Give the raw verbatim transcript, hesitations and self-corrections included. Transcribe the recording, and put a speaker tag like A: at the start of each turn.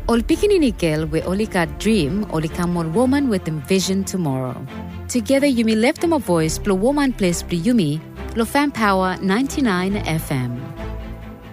A: Ol pikininikel we olika dream olikamon woman with envision tomorrow. Together Yumi left them a voice, plo woman place plo Yumi, plo fan power ninety-nine F M.